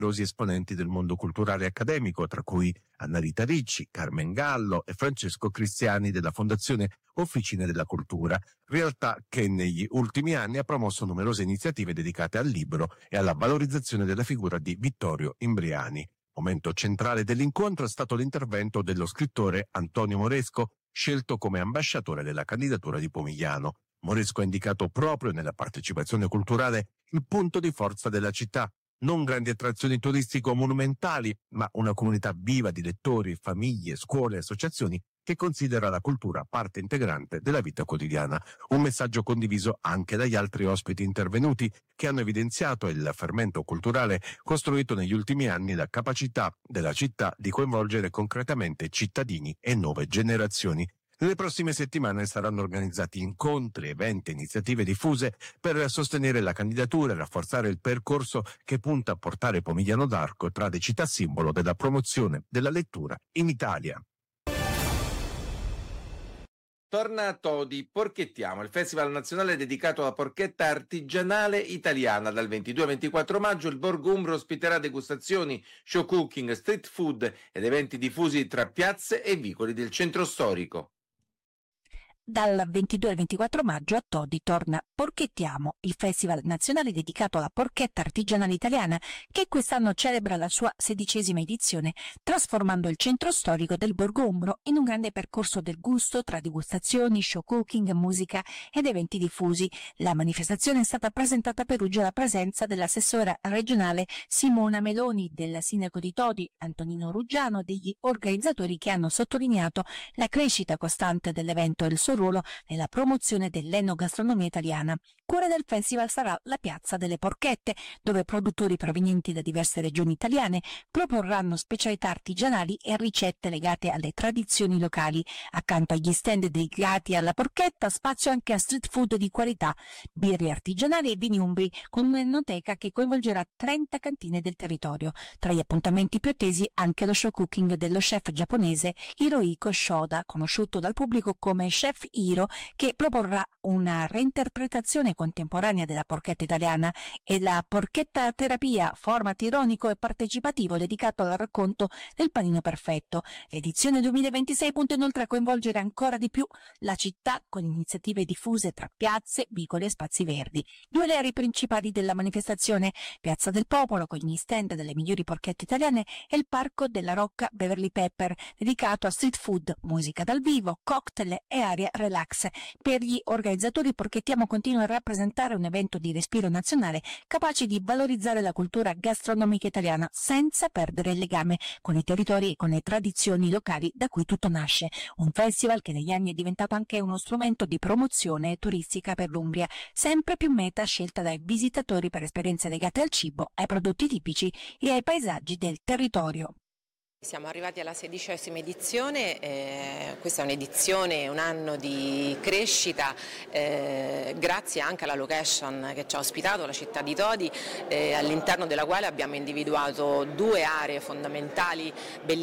numerosi esponenti del mondo culturale e accademico, tra cui Anna Rita Ricci, Carmen Gallo e Francesco Cristiani della Fondazione Officine della Cultura, realtà che negli ultimi anni ha promosso numerose iniziative dedicate al libro e alla valorizzazione della figura di Vittorio Imbriani. Momento centrale dell'incontro è stato l'intervento dello scrittore Antonio Moresco, scelto come ambasciatore della candidatura di Pomigliano. Moresco ha indicato proprio nella partecipazione culturale il punto di forza della città, non grandi attrazioni turistico-monumentali, ma una comunità viva di lettori, famiglie, scuole e associazioni che considera la cultura parte integrante della vita quotidiana. Un messaggio condiviso anche dagli altri ospiti intervenuti, che hanno evidenziato il fermento culturale costruito negli ultimi anni e la capacità della città di coinvolgere concretamente cittadini e nuove generazioni. Nelle prossime settimane saranno organizzati incontri, eventi e iniziative diffuse per sostenere la candidatura e rafforzare il percorso che punta a portare Pomigliano d'Arco tra le città simbolo della promozione della lettura in Italia. Torna a Todi Porchettiamo, il festival nazionale dedicato alla porchetta artigianale italiana. Dal 22 al 24 maggio il Borgo Umbro ospiterà degustazioni, show cooking, street food ed eventi diffusi tra piazze e vicoli del centro storico. Dal 22 al 24 maggio a Todi torna Porchettiamo, il festival nazionale dedicato alla porchetta artigianale italiana, che quest'anno celebra la sua 16ª edizione, trasformando il centro storico del Borgo Umbro in un grande percorso del gusto tra degustazioni, show cooking, musica ed eventi diffusi. La manifestazione è stata presentata a Perugia alla presenza dell'assessora regionale Simona Meloni, del sindaco di Todi Antonino Ruggiano, degli organizzatori, che hanno sottolineato la crescita costante dell'evento e il suo ruolo nella promozione dell'enogastronomia italiana. Cuore del festival sarà la Piazza delle Porchette, dove produttori provenienti da diverse regioni italiane proporranno specialità artigianali e ricette legate alle tradizioni locali. Accanto agli stand dedicati alla porchetta, spazio anche a street food di qualità, birre artigianali e vini umbri, con un'enoteca che coinvolgerà 30 cantine del territorio. Tra gli appuntamenti più attesi anche lo show cooking dello chef giapponese Hirohiko Shoda, conosciuto dal pubblico come Chef Hiro, che proporrà una reinterpretazione contemporanea della porchetta italiana, e la porchetta terapia, format ironico e partecipativo dedicato al racconto del panino perfetto. L'edizione 2026 punta inoltre a coinvolgere ancora di più la città con iniziative diffuse tra piazze, vicoli e spazi verdi. Due le aree principali della manifestazione: Piazza del Popolo con gli stand delle migliori porchette italiane e il Parco della Rocca Beverly Pepper, dedicato a street food, musica dal vivo, cocktail e area relax. Per gli organizzatori, Porchettiamo continua a rappresentare un evento di respiro nazionale capace di valorizzare la cultura gastronomica italiana senza perdere il legame con i territori e con le tradizioni locali da cui tutto nasce. Un festival che negli anni è diventato anche uno strumento di promozione turistica per l'Umbria, sempre più meta scelta dai visitatori per esperienze legate al cibo, ai prodotti tipici e ai paesaggi del territorio. Siamo arrivati alla 16ª edizione, questa è un'edizione, un anno di crescita, grazie anche alla location che ci ha ospitato, la città di Todi, all'interno della quale abbiamo individuato due aree fondamentali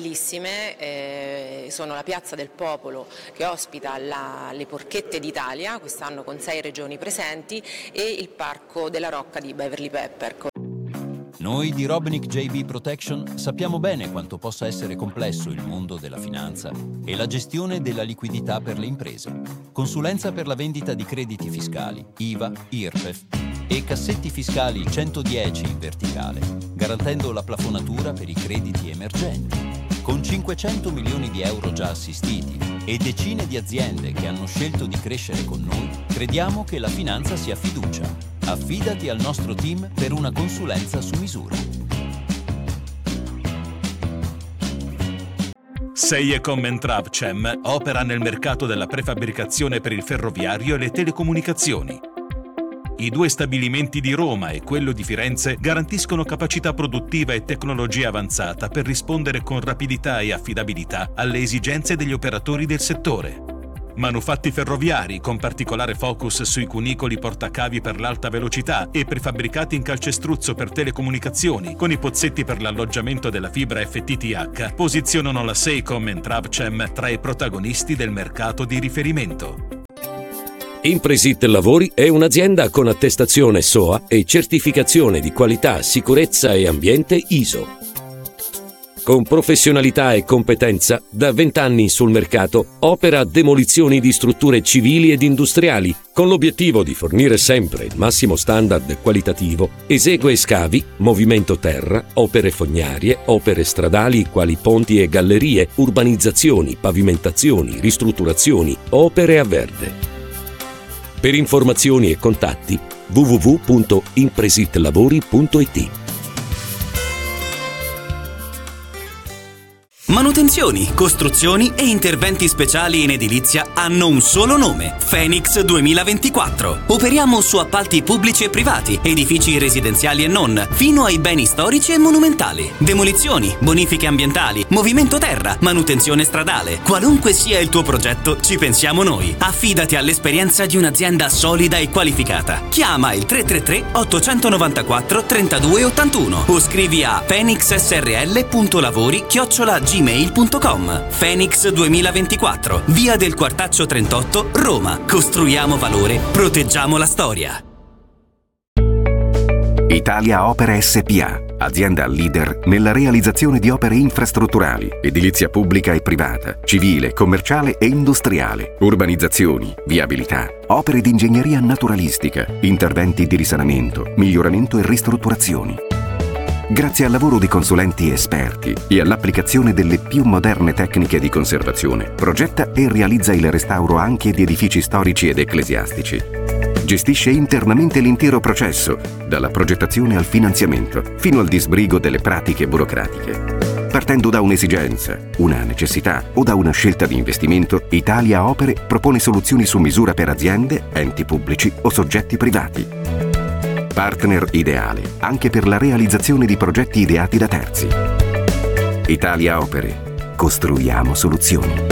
bellissime, sono la Piazza del Popolo, che ospita le Porchette d'Italia, quest'anno con 6 regioni presenti, e il Parco della Rocca di Beverly Pepper. Noi di Robinick JB Protection sappiamo bene quanto possa essere complesso il mondo della finanza e la gestione della liquidità per le imprese. Consulenza per la vendita di crediti fiscali, IVA, IRPEF e cassetti fiscali 110 in verticale, garantendo la plafonatura per i crediti emergenti. Con 500 milioni di euro già assistiti e decine di aziende che hanno scelto di crescere con noi, crediamo che la finanza sia fiducia. Affidati al nostro team per una consulenza su misura. Seiecom and Travcem opera nel mercato della prefabbricazione per il ferroviario e le telecomunicazioni. I 2 stabilimenti di Roma e quello di Firenze garantiscono capacità produttiva e tecnologia avanzata per rispondere con rapidità e affidabilità alle esigenze degli operatori del settore. Manufatti ferroviari con particolare focus sui cunicoli portacavi per l'alta velocità e prefabbricati in calcestruzzo per telecomunicazioni con i pozzetti per l'alloggiamento della fibra FTTH posizionano la Seiecom and Travcem tra i protagonisti del mercato di riferimento. Impresit Lavori è un'azienda con attestazione SOA e certificazione di qualità, sicurezza e ambiente ISO. Con professionalità e competenza, da 20 anni sul mercato, opera demolizioni di strutture civili ed industriali, con l'obiettivo di fornire sempre il massimo standard qualitativo. Esegue scavi, movimento terra, opere fognarie, opere stradali quali ponti e gallerie, urbanizzazioni, pavimentazioni, ristrutturazioni, opere a verde. Per informazioni e contatti www.impresitlavori.it. Manutenzioni, costruzioni e interventi speciali in edilizia hanno un solo nome: Phoenix 2024. Operiamo su appalti pubblici e privati, edifici residenziali e non, fino ai beni storici e monumentali. Demolizioni, bonifiche ambientali, movimento terra, manutenzione stradale. Qualunque sia il tuo progetto, ci pensiamo noi. Affidati all'esperienza di un'azienda solida e qualificata. Chiama il 333 894 3281 o scrivi a phoenixsrl.lavori@gmail.com. Phoenix 2024, via del Quartaccio 38, Roma. Costruiamo valore, proteggiamo la storia. Italia Opere SpA, azienda leader nella realizzazione di opere infrastrutturali, edilizia pubblica e privata, civile, commerciale e industriale, urbanizzazioni, viabilità, opere di ingegneria naturalistica, interventi di risanamento, miglioramento e ristrutturazioni. Grazie al lavoro di consulenti esperti e all'applicazione delle più moderne tecniche di conservazione, progetta e realizza il restauro anche di edifici storici ed ecclesiastici. Gestisce internamente l'intero processo, dalla progettazione al finanziamento, fino al disbrigo delle pratiche burocratiche. Partendo da un'esigenza, una necessità o da una scelta di investimento, Italia Opere propone soluzioni su misura per aziende, enti pubblici o soggetti privati. Partner ideale anche per la realizzazione di progetti ideati da terzi. Italia Opere. Costruiamo soluzioni.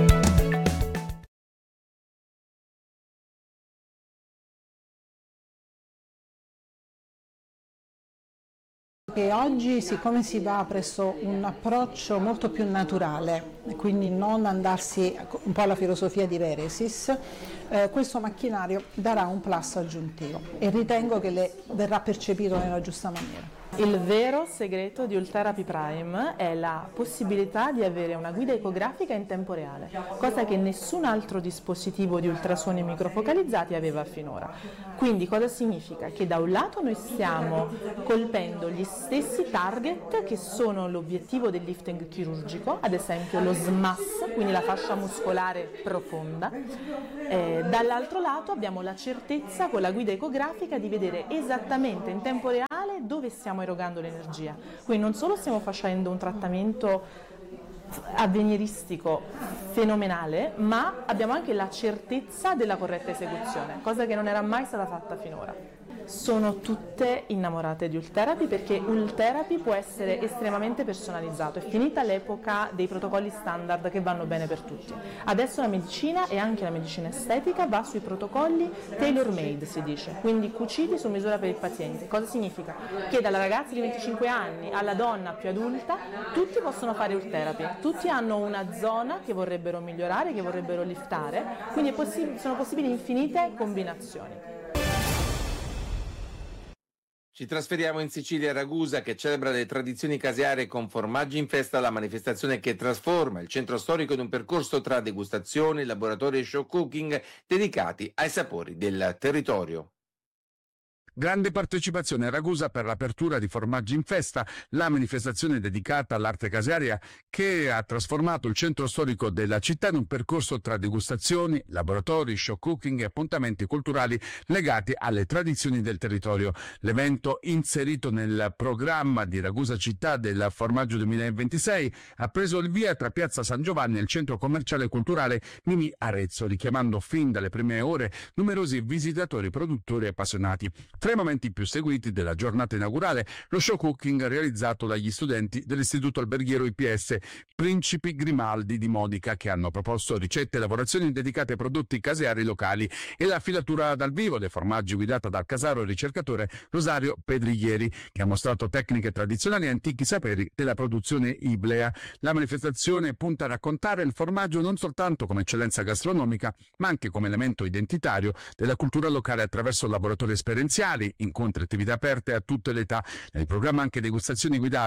E oggi, siccome si va presso un approccio molto più naturale, quindi non andarsi un po' alla filosofia di Veresis, questo macchinario darà un plus aggiuntivo e ritengo che verrà percepito nella giusta maniera. Il vero segreto di Ultherapy Prime è la possibilità di avere una guida ecografica in tempo reale, cosa che nessun altro dispositivo di ultrasuoni microfocalizzati aveva finora. Quindi cosa significa? Che da un lato noi stiamo colpendo gli stessi target che sono l'obiettivo del lifting chirurgico, ad esempio lo SMAS, quindi la fascia muscolare profonda. Dall'altro lato abbiamo la certezza con la guida ecografica di vedere esattamente in tempo reale dove stiamo erogando l'energia. Quindi non solo stiamo facendo un trattamento avveniristico fenomenale, ma abbiamo anche la certezza della corretta esecuzione, cosa che non era mai stata fatta finora. Sono tutte innamorate di Ultherapy perché Ultherapy può essere estremamente personalizzato. È finita l'epoca dei protocolli standard che vanno bene per tutti. Adesso la medicina e anche la medicina estetica va sui protocolli tailor-made, si dice, quindi cuciti su misura per il paziente. Cosa significa? Che dalla ragazza di 25 anni alla donna più adulta tutti possono fare Ultherapy, tutti hanno una zona che vorrebbero migliorare, che vorrebbero liftare, quindi sono possibili infinite combinazioni. Ci trasferiamo in Sicilia, a Ragusa, che celebra le tradizioni casearie con Formaggi in Festa, la manifestazione che trasforma il centro storico in un percorso tra degustazioni, laboratori e show cooking dedicati ai sapori del territorio. Grande partecipazione a Ragusa per l'apertura di Formaggi in Festa, la manifestazione dedicata all'arte casearia che ha trasformato il centro storico della città in un percorso tra degustazioni, laboratori, show cooking e appuntamenti culturali legati alle tradizioni del territorio. L'evento, inserito nel programma di Ragusa Città del Formaggio 2026, ha preso il via tra Piazza San Giovanni e il centro commerciale e culturale Mimi Arezzo, richiamando fin dalle prime ore numerosi visitatori, produttori e appassionati. Tra Tra i momenti più seguiti della giornata inaugurale, lo show cooking realizzato dagli studenti dell'Istituto Alberghiero IPS Principi Grimaldi di Modica, che hanno proposto ricette e lavorazioni dedicate ai prodotti caseari locali, e la filatura dal vivo dei formaggi guidata dal casaro e ricercatore Rosario Pedriglieri, che ha mostrato tecniche tradizionali e antichi saperi della produzione iblea. La manifestazione punta a raccontare il formaggio non soltanto come eccellenza gastronomica, ma anche come elemento identitario della cultura locale attraverso laboratori esperienziali, incontri e attività aperte a tutte le età. Nel programma anche degustazioni guidate